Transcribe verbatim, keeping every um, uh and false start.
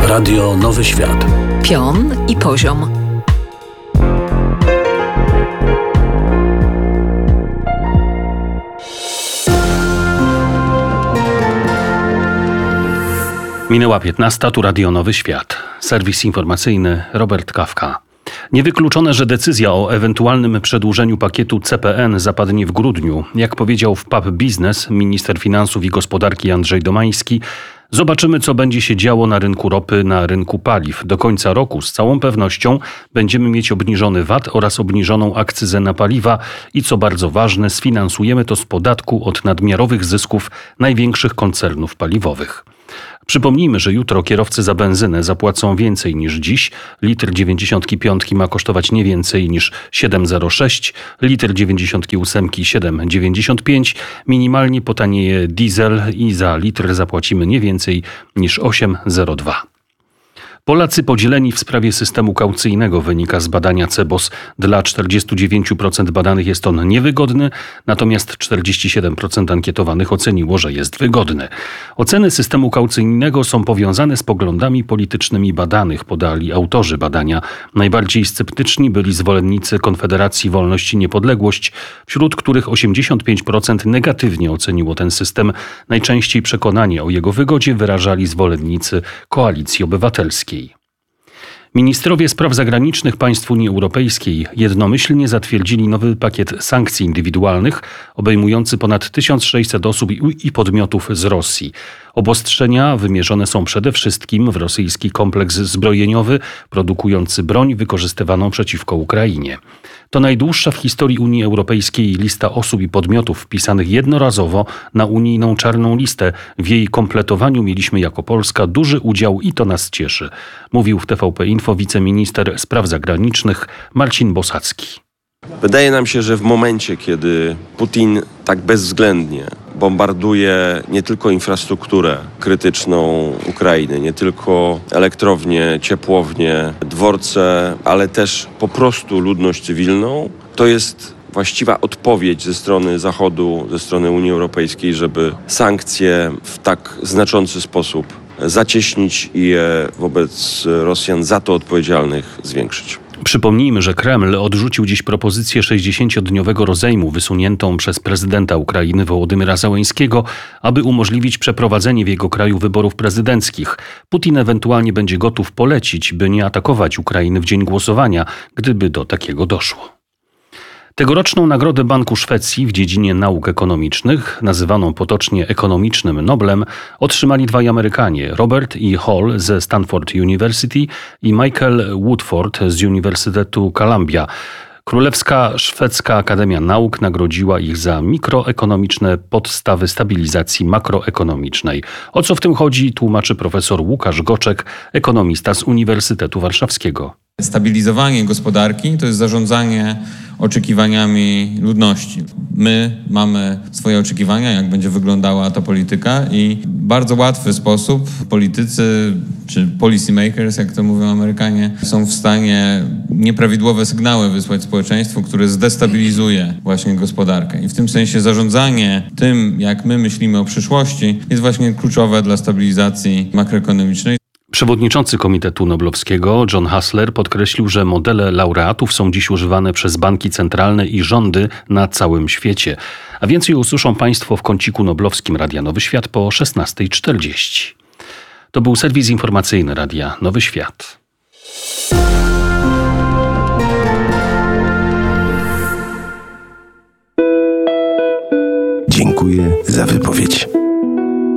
Radio Nowy Świat. Pion i poziom. Minęła piętnasta, tu Radio Nowy Świat. Serwis informacyjny Robert Kawka. Niewykluczone, że decyzja o ewentualnym przedłużeniu pakietu C P N zapadnie w grudniu. Jak powiedział w P A P Biznes minister finansów i gospodarki Andrzej Domański, zobaczymy, co będzie się działo na rynku ropy, na rynku paliw. Do końca roku z całą pewnością będziemy mieć obniżony V A T oraz obniżoną akcyzę na paliwa i co bardzo ważne, sfinansujemy to z podatku od nadmiarowych zysków największych koncernów paliwowych. Przypomnijmy, że jutro kierowcy za benzynę zapłacą więcej niż dziś. Litr dziewięćdziesiątki piątki ma kosztować nie więcej niż siedem zero sześć, litr dziewięćdziesiątki ósemki siedem dziewięćdziesiąt pięć. Minimalnie potanieje diesel i za litr zapłacimy nie więcej niż osiem zero dwa. Polacy podzieleni w sprawie systemu kaucyjnego, wynika z badania C B O S. Dla czterdzieści dziewięć procent badanych jest on niewygodny, natomiast czterdzieści siedem procent ankietowanych oceniło, że jest wygodny. Oceny systemu kaucyjnego są powiązane z poglądami politycznymi badanych, podali autorzy badania. Najbardziej sceptyczni byli zwolennicy Konfederacji Wolność i Niepodległość, wśród których osiemdziesiąt pięć procent negatywnie oceniło ten system. Najczęściej przekonanie o jego wygodzie wyrażali zwolennicy Koalicji Obywatelskiej. Ministrowie spraw zagranicznych państw Unii Europejskiej jednomyślnie zatwierdzili nowy pakiet sankcji indywidualnych obejmujący ponad tysiąc sześćset osób i podmiotów z Rosji. Obostrzenia wymierzone są przede wszystkim w rosyjski kompleks zbrojeniowy produkujący broń wykorzystywaną przeciwko Ukrainie. To najdłuższa w historii Unii Europejskiej lista osób i podmiotów wpisanych jednorazowo na unijną czarną listę. W jej kompletowaniu mieliśmy jako Polska duży udział i to nas cieszy, mówił w T V P Info wiceminister spraw zagranicznych Marcin Bosacki. Wydaje nam się, że w momencie, kiedy Putin tak bezwzględnie bombarduje nie tylko infrastrukturę krytyczną Ukrainy, nie tylko elektrownie, ciepłownie, dworce, ale też po prostu ludność cywilną, to jest właściwa odpowiedź ze strony Zachodu, ze strony Unii Europejskiej, żeby sankcje w tak znaczący sposób zacieśnić i je wobec Rosjan za to odpowiedzialnych zwiększyć. Przypomnijmy, że Kreml odrzucił dziś propozycję sześćdziesięciodniowego rozejmu wysuniętą przez prezydenta Ukrainy Wołodymyra Zełenskiego, aby umożliwić przeprowadzenie w jego kraju wyborów prezydenckich. Putin ewentualnie będzie gotów polecić, by nie atakować Ukrainy w dzień głosowania, gdyby do takiego doszło. Tegoroczną Nagrodę Banku Szwecji w dziedzinie nauk ekonomicznych, nazywaną potocznie ekonomicznym Noblem, otrzymali dwaj Amerykanie, Robert E. Hall ze Stanford University i Michael Woodford z Uniwersytetu Columbia. Królewska Szwedzka Akademia Nauk nagrodziła ich za mikroekonomiczne podstawy stabilizacji makroekonomicznej. O co w tym chodzi, tłumaczy profesor Łukasz Goczek, ekonomista z Uniwersytetu Warszawskiego. Stabilizowanie gospodarki to jest zarządzanie oczekiwaniami ludności. My mamy swoje oczekiwania, jak będzie wyglądała ta polityka i w bardzo łatwy sposób politycy czy policy makers, jak to mówią Amerykanie, są w stanie nieprawidłowe sygnały wysłać społeczeństwu, które zdestabilizuje właśnie gospodarkę. I w tym sensie zarządzanie tym, jak my myślimy o przyszłości, jest właśnie kluczowe dla stabilizacji makroekonomicznej. Przewodniczący Komitetu Noblowskiego John Hassler podkreślił, że modele laureatów są dziś używane przez banki centralne i rządy na całym świecie. A więcej usłyszą Państwo w kąciku noblowskim Radia Nowy Świat po szesnasta czterdzieści. To był serwis informacyjny Radia Nowy Świat. Dziękuję za wypowiedź.